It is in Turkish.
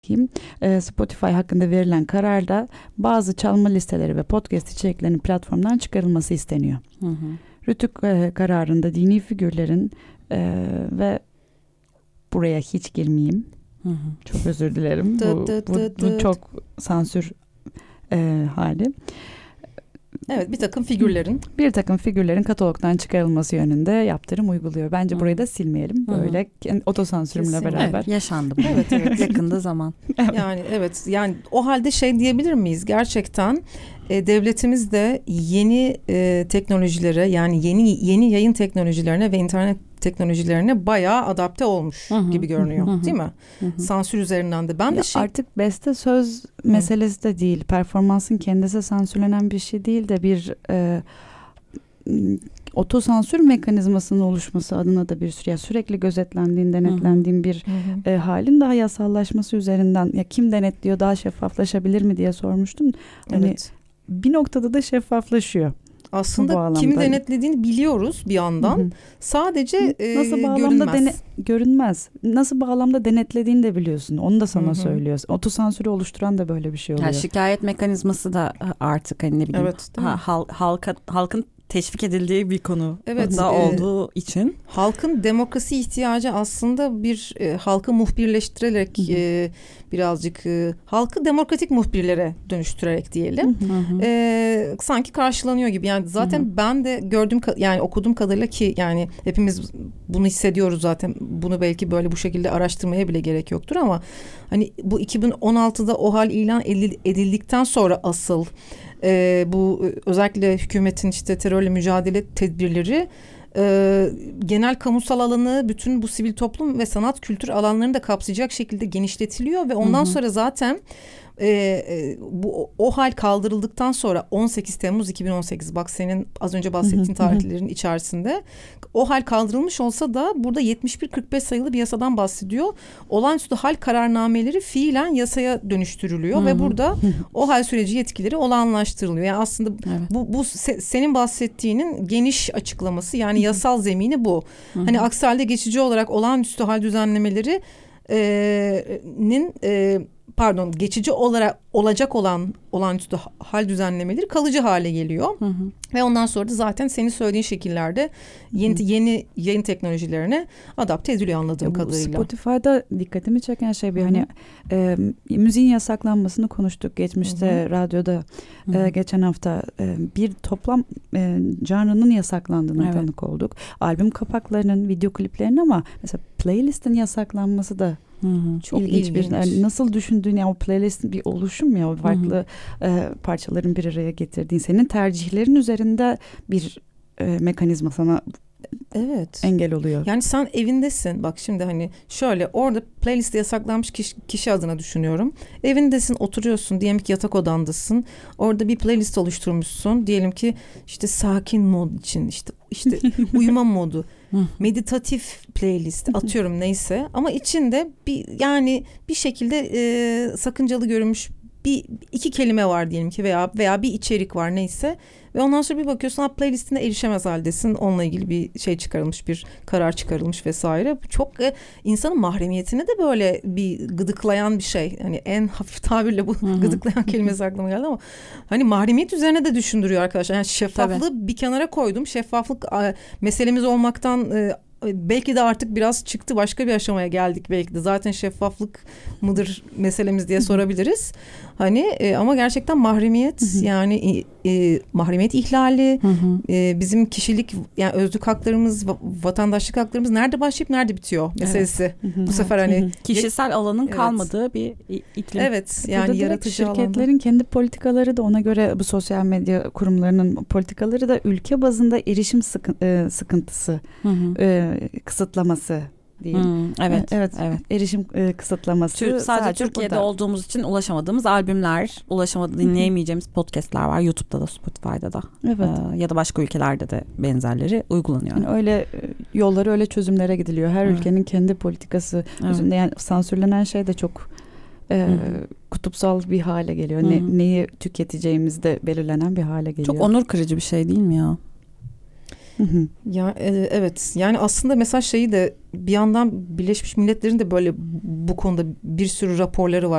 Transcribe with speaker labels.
Speaker 1: okuyayım. Spotify hakkında verilen kararda bazı çalma listeleri ve podcast içeriklerinin platformdan çıkarılması isteniyor. Rütük kararında dini figürlerin ve buraya hiç girmeyeyim. Çok özür dilerim. Bu çok sansür hali.
Speaker 2: Evet, bir takım figürlerin katalogdan çıkarılması yönünde yaptırım uyguluyor. Bence burayı da silmeyelim. Böyle otosansürümle beraber.
Speaker 3: Evet, yaşandı bu. Evet. Yakında zaman.
Speaker 2: Yani o halde şey diyebilir miyiz? Gerçekten devletimiz de yeni teknolojilere, yani yeni yayın teknolojilerine ve internet teknolojilerine bayağı adapte olmuş gibi görünüyor, değil mi? Sansür üzerinden de. Ben de
Speaker 1: artık beste söz meselesi de değil. Performansın kendisi sansürlenen bir şey değil de bir otosansür mekanizmasının oluşması adına da bir sürü, sürekli gözetlendiğin, denetlendiğin bir halin daha yasallaşması üzerinden, ya kim denetliyor, daha şeffaflaşabilir mi diye sormuştum. Hani bir noktada da şeffaflaşıyor.
Speaker 2: Aslında kimi denetlediğini biliyoruz bir yandan. Sadece
Speaker 1: nasıl bağlamda görünmez. Nasıl bağlamda denetlediğini de biliyorsun. Onu da sana söylüyor. Otosansürü oluşturan da böyle bir şey oluyor.
Speaker 3: Şikayet mekanizması da artık hani ne bileyim halkın teşvik edildiği bir konu da olduğu için.
Speaker 2: Halkın demokrasi ihtiyacı aslında bir halkı muhbirleştirerek birazcık halkı demokratik muhbirlere dönüştürerek diyelim. Sanki karşılanıyor gibi. Yani zaten ben de yani okuduğum kadarıyla, ki yani hepimiz bunu hissediyoruz zaten. Bunu belki böyle bu şekilde araştırmaya bile gerek yoktur ama hani bu 2016'da OHAL ilan edildikten sonra asıl bu özellikle hükümetin işte terörle mücadele tedbirleri genel kamusal alanı, bütün bu sivil toplum ve sanat kültür alanlarını da kapsayacak şekilde genişletiliyor ve ondan sonra zaten bu OHAL kaldırıldıktan sonra 18 Temmuz 2018, bak senin az önce bahsettiğin tarihlerin içerisinde OHAL kaldırılmış olsa da burada 71-45 sayılı bir yasadan bahsediyor. Olağanüstü hal kararnameleri fiilen yasaya dönüştürülüyor ve burada OHAL süreci yetkileri olağanlaştırılıyor. Yani aslında bu senin bahsettiğinin geniş açıklaması, yani yasal zemini bu. Hani aksi halde geçici olarak olağanüstü hal düzenlemeleri geçici olarak olacak olan olağanüstü hal düzenlemeleri kalıcı hale geliyor. Ve ondan sonra da zaten senin söylediğin şekillerde yeni yayın teknolojilerine adapte ediliyor anladığım kadarıyla.
Speaker 1: Spotify'da dikkatimi çeken şey bir hani müziğin yasaklanmasını konuştuk geçmişte radyoda. Geçen hafta bir toplam canrının yasaklandığına tanık olduk. Albüm kapaklarının, video kliplerinin, ama mesela playlistin yasaklanması da çok ilginç bir, yani nasıl düşündüğün, yani o playlistin bir oluşum ya, o farklı parçaların bir araya getirdiğin, senin tercihlerin üzerinde bir mekanizma sana engel oluyor.
Speaker 2: Yani sen evindesin, bak şimdi hani şöyle, orada playliste yasaklanmış kişi adına düşünüyorum. Evindesin, oturuyorsun, diyelim ki yatak odandasın. Orada bir playlist oluşturmuşsun. Diyelim ki işte sakin mod için, işte uyuma modu, meditatif playlist atıyorum, neyse. Ama içinde bir şekilde sakıncalı görünmüş iki kelime var diyelim ki, veya bir içerik var, neyse. Ve ondan sonra bir bakıyorsun playlistine erişemez haldesin. Onunla ilgili bir şey çıkarılmış, bir karar çıkarılmış vesaire. Çok insanın mahremiyetini de böyle bir gıdıklayan bir şey. Hani en hafif tabirle bu gıdıklayan kelimesi aklıma geldi ama hani mahremiyet üzerine de düşündürüyor arkadaşlar. Yani şeffaflığı bir kenara koydum. Şeffaflık meselemiz olmaktan belki de artık biraz çıktı, başka bir aşamaya geldik belki de. Zaten şeffaflık mıdır meselemiz diye sorabiliriz. Hani ama gerçekten mahremiyet, yani mahremiyet ihlali, bizim kişilik, yani özlük haklarımız, vatandaşlık haklarımız nerede başlayıp nerede bitiyor meselesi. Bu sefer hani
Speaker 3: kişisel alanın kalmadığı bir iklim.
Speaker 2: Evet, yani yaratıcı
Speaker 1: şirketlerin
Speaker 2: alanda.
Speaker 1: kendi politikaları da ona göre, bu sosyal medya kurumlarının politikaları da ülke bazında erişim sıkıntısı, kısıtlaması diyeyim.
Speaker 3: Evet.
Speaker 1: Erişim kısıtlaması.
Speaker 3: Sadece Türkiye'de olduğumuz için ulaşamadığımız albümler, dinleyemeyeceğimiz podcastler var. YouTube'da da, Spotify'da da. Ya da başka ülkelerde de benzerleri uygulanıyor.
Speaker 1: Yani öyle yolları, öyle çözümlere gidiliyor. Her ülkenin kendi politikası. Yani sansürlenen şey de çok kutupsal bir hale geliyor. Neyi tüketeceğimiz de belirlenen bir hale geliyor.
Speaker 3: Çok onur kırıcı bir şey değil mi ya?
Speaker 2: Ya evet, yani aslında mesela şeyi de bir yandan Birleşmiş Milletler'in de böyle bu konuda bir sürü raporları var.